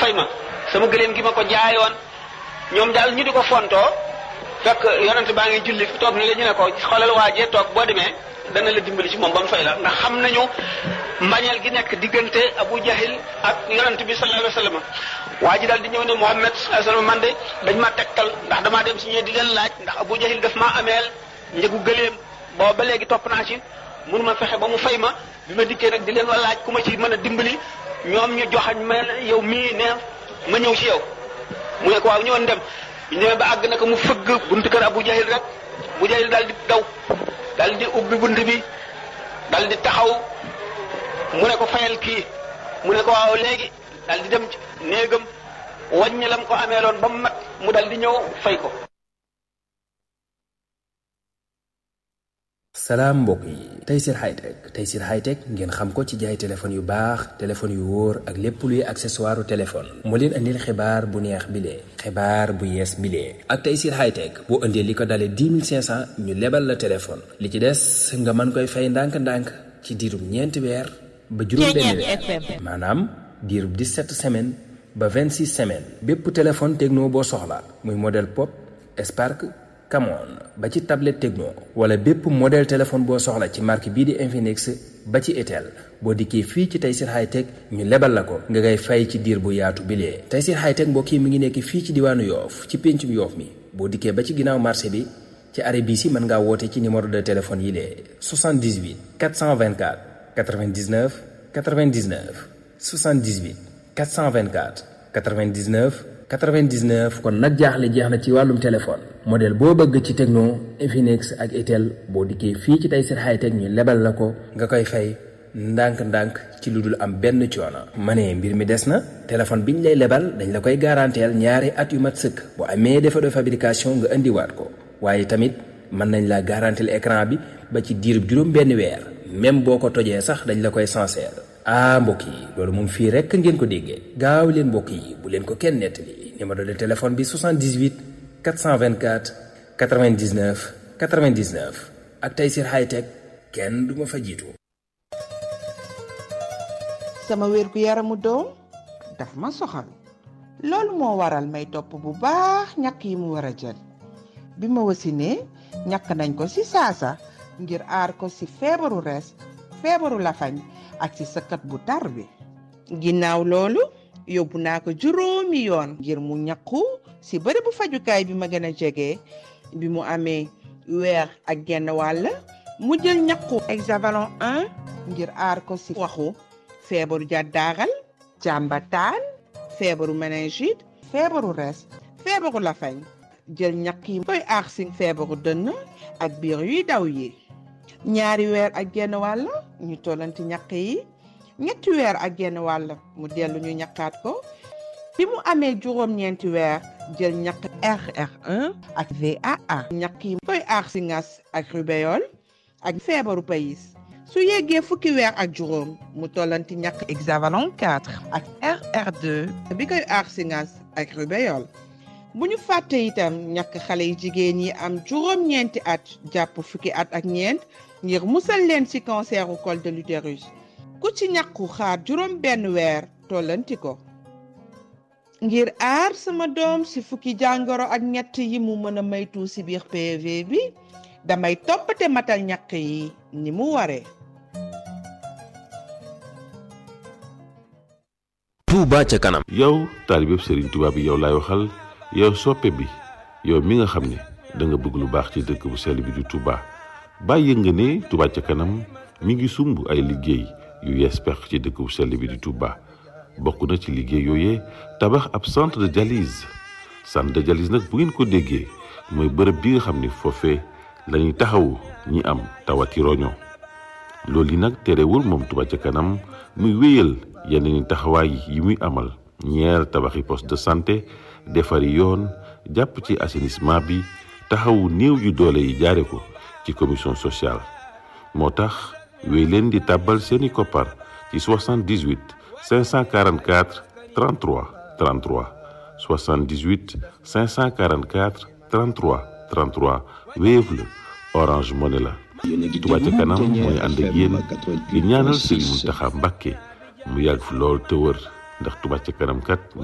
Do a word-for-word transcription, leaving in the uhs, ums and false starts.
fay ma sama gëléem gi ma ko jaayoon. ñoom daal ñu di ko fontoo fekk yonent baa ngi julli toog ni la ñu ne ko xoolal waajee toog boo demee dana la dimbali ci moom ba mu fay la ndax xam nañu mbañeel gi nekk diggante Abu Jahil ak yonent bi sallallahu alayhi wa sallam waa ji daal di ñëw ne Muhammad sallallahu alayhi wa sallam man de dañ ma tegtal ndax damaa dem si ñee di leen laaj ndax Abu Jahil daf maa ameel njëgu gëléem booba ba léegi topp naa ci mënu ma fexe ba mu fay ma bi ma dikkee nag di leen wa laaj ku ma ci mën a dimbali ñoom ñu joxañ ma yow mii ne ma ñëw ci yow mu ne ko waaw ñëwoon dem ñu ñëwee ba àgg naka mu fëgg buntu kër Abu Jahil rek Abu Jahil daal di daw daal di ubbi bunt bi daal di taxaw mu ne ko fayal kii mu ne ko waaw léegi daal di dem ci néegam wàññi lam ko ameeloon ba mu mat mu daal di ñëw fay ko. salaam mbokk yi Tayssir Hightech Tayssir Hightech ngeen xam ko ci jaay téléphone yu baax téléphone yu wóor ak lépp luy accessoire téléphone moo leen andil xibaar bu neex bile xibaar bu yees bile ak Tayssir Hightech boo indee li ko dalee dix mille cinq cent ñu lebal la téléphone li ci des nga mën koy fay ndànk-ndànk ci diirub ñeenti weer ba juróom benn weer maanaam diirub dix-sept semaines ba vingt-six semaines bépp téléphone Tecno boo soxla muy modèle Pop Spark Camon ba ci tablette Tecno wala bépp modèle téléphone boo soxla ci marque bii di Infinix ba ci Itel boo dikkee fii ci Tayssir Hightech ñu lebal la ko nga ngay fay ci diir bu yaatu bilee Tayssir Hightech mbokk yi mi ngi nekk fii ci diwaanu Yoof ci péncum Yoof mi boo dikkee ba ci ginnaaw marché bi ci arrêt bii si mën ngaa woote ci numéro de téléphone yi lee soixante-dix-huit quatre cent vingt-quatre quatre-vingt-dix-neuf quatre-vingt-dix-neuf soixante-dix-huit quatre cent vingt-quatre quatre-vingt-dix-neuf quatre-vingt-dix-neuf kon nag jaaxle jeex na ci wàllum téléphone modèle boo bëgg ci Tecno Infinix ak Itel boo dikkee fii ci Tayssir Hightech ñu lebal la ko nga koy fay ndànk-ndànk ci lu dul am benn coono. ma ne mbir mi des na téléphone bi ñu lay lebal dañ la koy garanteel ñaari at yu mat sëkk bu amee défaut de fabrication nga indiwaat ko waaye tamit mën nañ la garanteel écran bi ba ci diirub juróom benn weer même boo ko tojee sax dañ la koy sincère. ah mbokk yi loolu moom fii rekk ngeen ko déggee gaaw leen mbokk yi bu leen ko kenn nettali numéro de téléphone bi soixante-dix-huit quatre cent vingt-quatre quatre-vingt-dix-neuf quatre-vingt-dix-neuf ak Tayssir Hightech kenn du ma fa jiitu. sama wér gu yaramu doom daf ma soxal loolu moo waral may topp bu baax ñàkk yi mu war a jël bi ma wasinee ñàkk nañ ko ci saasa ngir aar ko ci feebaru res feebaru lafañ ak ci sëkkat bu tar bi ginnaaw loolu yóbbu naa ko juróomi yoon ngir mu ñàkku ci bërëbu fajukaay bi ma gën a jege bi mu amee weer ak genn wàll mu jël ñàkku hexavalon un ngir aar ko ci waxu feebaru jàddaaral jàmbataan feebaru méningite feebaru res feebaru lafañ jël ñàkk yi koy aar ci feebaru dënn ak biir yuy daw yi ñaari weer ak genn wàll ñu tollanti ñàkk yi ñetti weer ak genn wàll mu dellu ñu ñàkkaat ko bi mu amee juróom-ñeenti weer jël ñàkk R R un ak V A A ñàkk yi koy aar ci ngas ak rubéole ak feebaru payis su yeggee fukki weer ak juróom mu tollanti ñàkk hexavalon quatre ak R R deux bi koy aar ci ngas ak rubéole bu ñu fàtte itam ñàkk xale yi jigéen yi am juróom-ñeenti at jàpp fukki at ak ñeent ngir musal leen ci canceru col de l'utérus ku ci ñàkku xaar juróom benn weer tollanti ko ngir aar sama doom ci fukki jàngoro ak ñett yi mu mën a maytu ci biir P V bi damay toppate matal ñàkk yi ni mu waree. Touba ca kanam. yow taalibe Serigne Touba bi yow laay waxal yow soppe bi yow mi nga xam ne da nga bëgg lu baax ci dëkk bu sell bi di Touba bàyyi nga ne Touba ca kanam mi ngi sumb ay liggéey yu yees pex ci dëkk bu sell bi di Touba bokk na ci liggéey yooyee tabax ab centre de dialyse centre de dialyse nag bu ngeen ko déggee mooy bërëb bi nga xam ne foofee la ñuy taxawu ñi am tawati roño loolu yi nag terewul moom Touba ca kanam muy wéyal yeneen taxawaay yi muy amal ñeer tabaxi poste de santé defari yoon jàpp ci assainissement bi taxawu néew yu doole yi jaare ko ci commission sociale moo tax wéy leen di tàbbal seeni koppar ci soixante-dix-huit cinq cent quarante-quatre trente-trois trente-trois soixante-dix-huit cinq cent quarante-quatre trente-trois trente-trois Wave la Orange Money la Touba ca kanam mooy ànd ak yéen di ñaanal Serigne Mountakha Mbacké mu yàgg fi lool te wër ndax Touba ca kanam kat